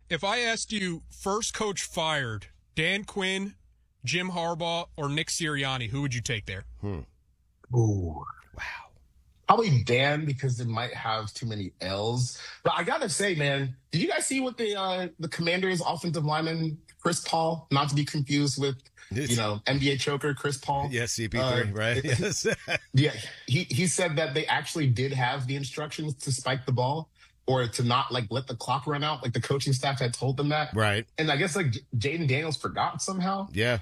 If I asked you first coach fired, Dan Quinn, Jim Harbaugh, or Nick Sirianni, who would you take there? Ooh. Wow. Probably Dan, because it might have too many L's. But I gotta say, man, did you guys see what the Commanders' offensive lineman Chris Paul, not to be confused with NBA choker Chris Paul? Yes, CP3, right? Yes. Yeah, he said that they actually did have the instructions to spike the ball or to not let the clock run out, like the coaching staff had told them that. Right. And I guess Jaden Daniels forgot somehow. Yeah.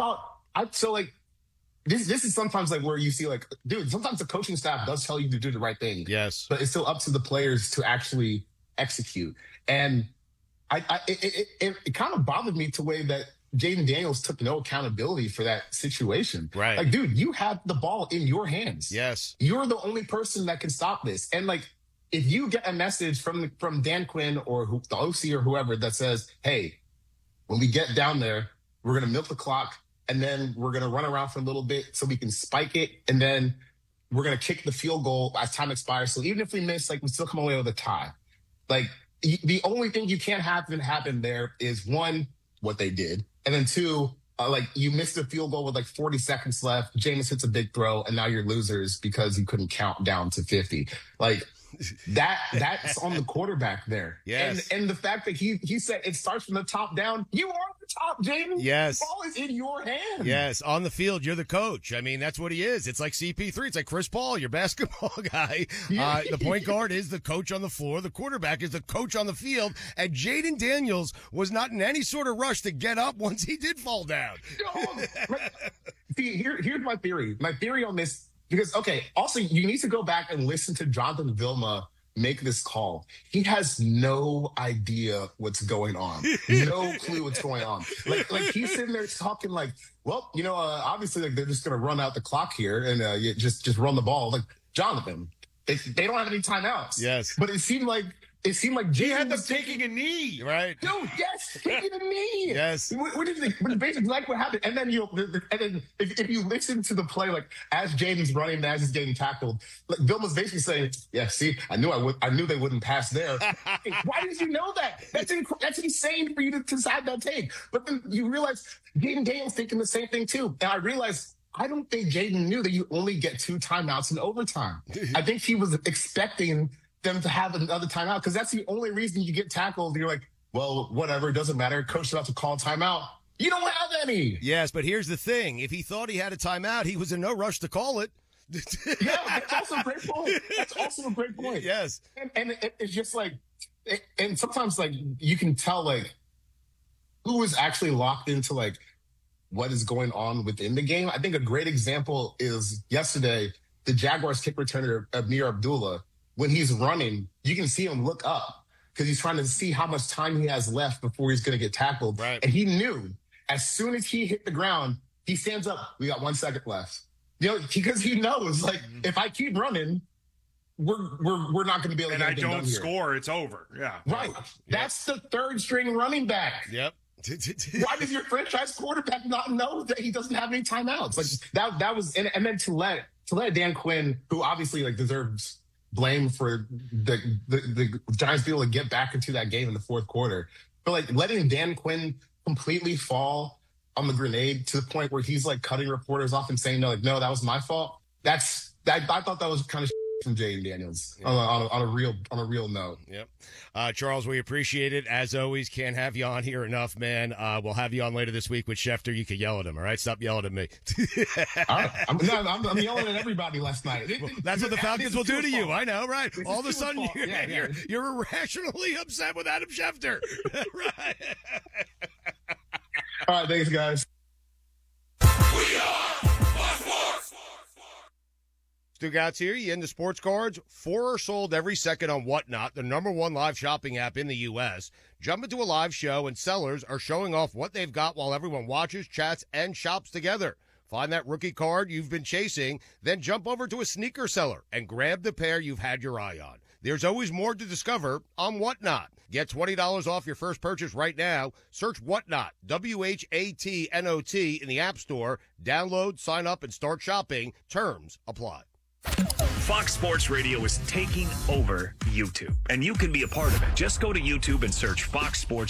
This is sometimes where you see dude, sometimes the coaching staff does tell you to do the right thing. Yes. But it's still up to the players to actually execute. And it kind of bothered me to the way that Jaden Daniels took no accountability for that situation. Right. Dude, you have the ball in your hands. Yes. You're the only person that can stop this. And if you get a message from Dan Quinn or the OC or whoever that says, hey, when we get down there, we're going to milk the clock, and then we're going to run around for a little bit so we can spike it, and then we're going to kick the field goal as time expires. So even if we miss, we still come away with a tie. The only thing you can't have happen there is, one, what they did, and then two, you missed a field goal with 40 seconds left. Jameis hits a big throw, and now you're losers because you couldn't count down to 50. That's on the quarterback there. Yes. And the fact that he said it starts from the top down. You are the top, Jaden. Yes. The ball is in your hands. Yes. On the field, you're the coach. I mean, that's what he is. It's like CP3. It's like Chris Paul, your basketball guy. The point guard is the coach on the floor. The quarterback is the coach on the field. And Jaden Daniels was not in any sort of rush to get up once he did fall down. See, here's my theory. My theory on this. Because, also, you need to go back and listen to Jonathan Vilma make this call. He has no idea what's going on. No clue what's going on. He's sitting there talking obviously, they're just going to run out the clock here and you just run the ball. Jonathan, they don't have any timeouts. Yes. But it seemed like Jay had them taking a knee. Right. Dude, yes, taking a knee. Yes. What is it? Basically, what happened. And then if you listen to the play, as Jaden's running, as he's getting tackled, Vilma's basically saying, "Yeah, see, I knew they wouldn't pass there." Why did you know that? That's insane for you to decide that take. But then you realize Jaden Daniels thinking the same thing too. And I realized, I don't think Jaden knew that you only get 2 timeouts in overtime. I think he was expecting them to have another timeout, because that's the only reason you get tackled. You're like, well, whatever, it doesn't matter. Coach about to call timeout. You don't have any. Yes, but here's the thing. If he thought he had a timeout, he was in no rush to call it. Yeah, that's also a great point. That's also a great point. Yes. And it's just and sometimes you can tell who is actually locked into what is going on within the game. I think a great example is yesterday, the Jaguars kick returner Amir Abdullah. When he's running, you can see him look up because he's trying to see how much time he has left before he's going to get tackled. Right. And he knew as soon as he hit the ground, he stands up. We got 1 second left. Because he knows, if I keep running, we're not going to be able to get anything done here. And I don't score, it's over. Yeah. Right. Yep. That's the third string running back. Yep. Why does your franchise quarterback not know that he doesn't have any timeouts? That was, and then to let Dan Quinn, who obviously deserves blame for the Giants being able to get back into that game in the fourth quarter. But letting Dan Quinn completely fall on the grenade to the point where he's cutting reporters off and saying, no, that was my fault. I thought that was kind of from Jaden Daniels on a real note. Yep. Charles, we appreciate it. As always, can't have you on here enough, man. We'll have you on later this week with Schefter. You can yell at him, all right? Stop yelling at me. All right. I'm yelling at everybody last night. Well, that's what the Falcons will do to you. I know, right? All of a sudden, you're irrationally upset with Adam Schefter. Right. All right, thanks, guys. We are Fox Sports. Stugatz here. You into sports cards? 4 are sold every second on Whatnot, the #1 live shopping app in the U.S. Jump into a live show, and sellers are showing off what they've got while everyone watches, chats, and shops together. Find that rookie card you've been chasing, then jump over to a sneaker seller and grab the pair you've had your eye on. There's always more to discover on Whatnot. Get $20 off your first purchase right now. Search Whatnot, WHATNOT, in the App Store. Download, sign up, and start shopping. Terms apply. Fox Sports Radio is taking over YouTube, and you can be a part of it. Just go to YouTube and search Fox Sports